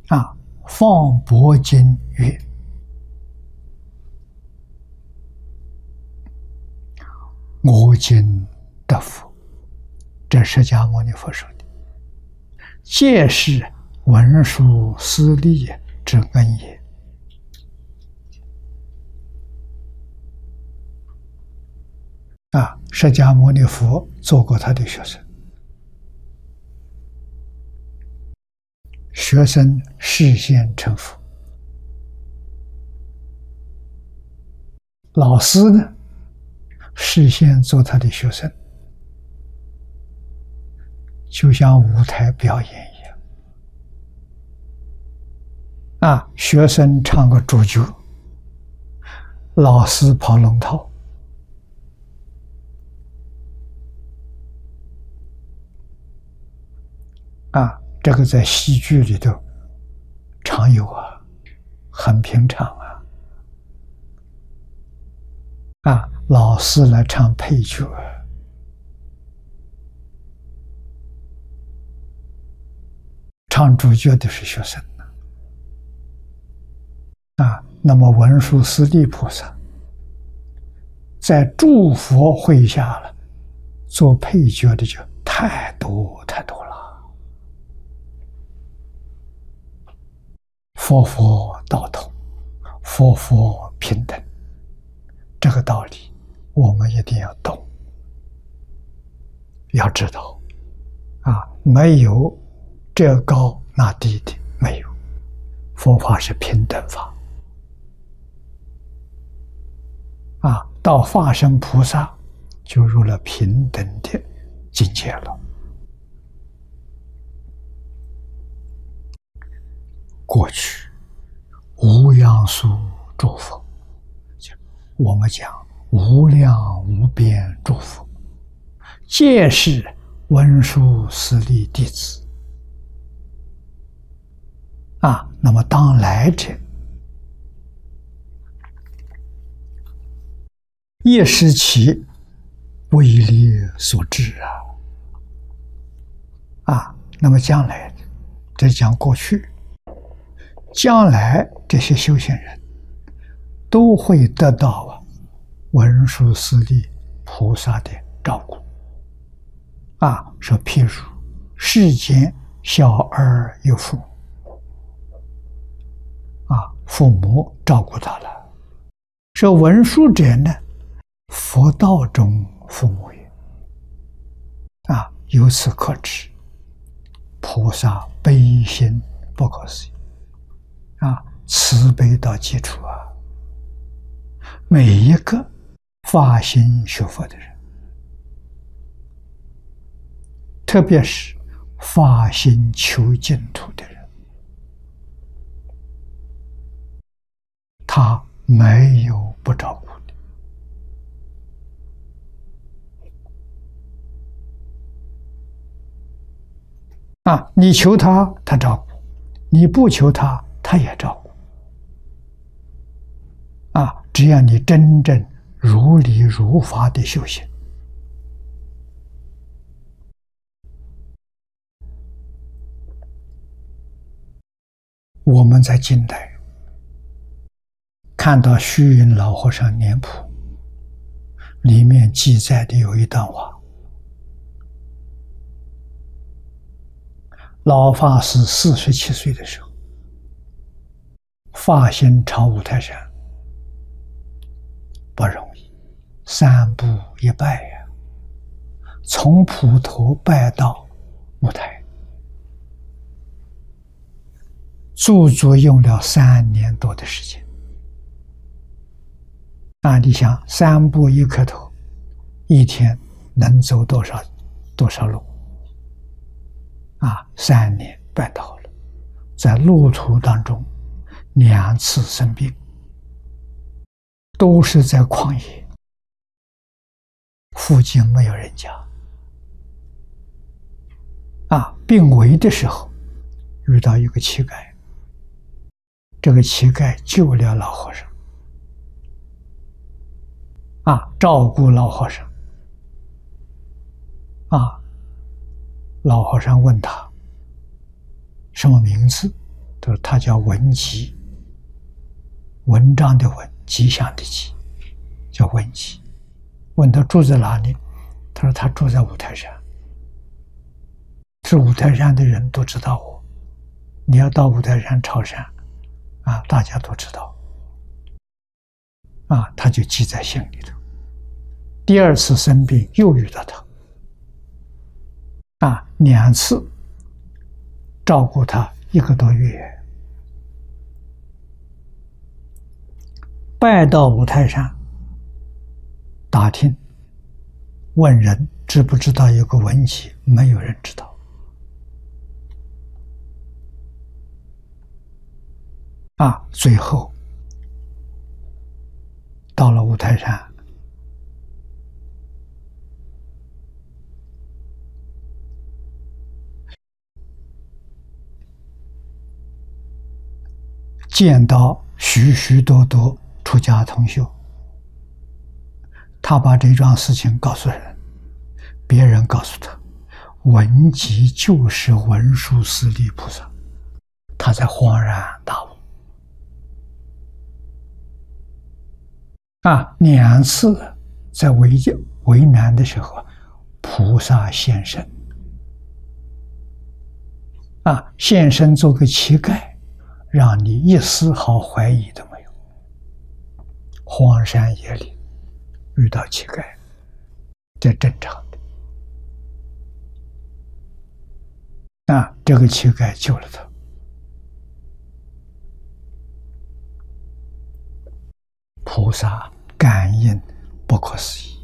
啊，放钵经曰：我今得福。这释迦牟尼佛说的，皆是文殊师利之恩也。释迦牟尼佛做过他的学生，学生示现成佛，老师呢示现做他的学生，就像舞台表演一样。学生唱个主角，老师跑龙套。这个在戏剧里头常有很平常老师来唱配角，唱主角的是学生那么文殊师利菩萨在诸佛会下了，做配角的就太多太多了。佛佛道同，佛佛平等，这个道理我们一定要懂，要知道没有这高那低的，没有。佛法是平等法到化身菩萨就入了平等的境界了。过去无量数诸佛，我们讲无量无边诸佛，皆是文殊师利弟子那么当来者，亦是其为力所致那么将来的，这讲过去，将来这些修行人都会得到文殊师利菩萨的照顾说譬如世间小儿有父母父母照顾他了，说文殊者呢，佛道中父母也由此可知菩萨悲心不可思议慈悲到基础每一个发心学佛的人，特别是发心求净土的人，他没有不照顾的你求他，他照顾；你不求他，他也照顾只要你真正如理如法的修行。我们在近代看到虚云老和尚年谱里面记载的有一段话，老法师47岁的时候，发心朝五台山，不容易，3步一拜从普陀拜到五台，足足用了3年多的时间你想3步一磕头，一天能走多少路3年办到了。在路途当中2次生病，都是在旷野，附近没有人家病危的时候遇到一个乞丐，这个乞丐救了老和尚照顾老和尚老和尚问他什么名字他说他叫文吉，文章的文，吉祥的吉，叫文吉。问他住在哪里，他说他住在五台山。是五台山的人都知道我，你要到五台山朝山，大家都知道，他就记在心里头。第二次生病又遇到他，2次照顾他1个多月，拜到五台山打听，问人知不知道有个文吉，没有人知道。最后到了五台山，见到许许多多出家同修，他把这桩事情告诉人，别人告诉他，文吉就是文殊师利菩萨，他才恍然大悟。2次在为难的时候，菩萨现身，现身做个乞丐，让你一丝毫怀疑都没有。荒山野岭遇到乞丐，这正常的。这个乞丐救了他。菩萨感应不可思议。